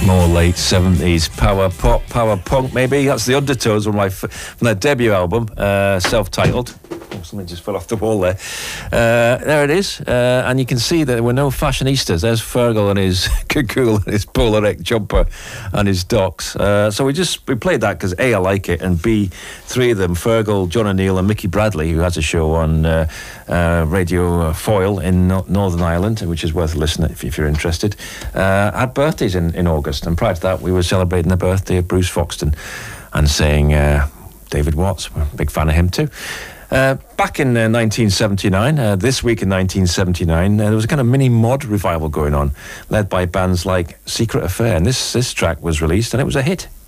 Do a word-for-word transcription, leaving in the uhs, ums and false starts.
more late seventies power pop, power punk, maybe. That's the Undertones from, my f- from their debut album, uh, self-titled. Oh, something just fell off the wall there. Uh, there it is. Uh, and you can see that there were no fashionistas. There's Fergal and his cagoule and his Polaroid jumper and his docks. Uh, so we just we played that because A, I like it, and B, three of them, Fergal, John O'Neill and Mickey Bradley, who has a show on uh, uh, Radio Foyle in no- Northern Ireland, which is worth listening if, if you're interested, uh, had birthdays in, in August. And prior to that, we were celebrating the birthday of Bruce Foxton and saying uh, David Watts. We're a big fan of him too. Uh, back in uh, nineteen seventy-nine, uh, this week in nineteen seventy-nine, uh, there was a kind of mini mod revival going on, led by bands like Secret Affair, and this this track was released and it was a hit.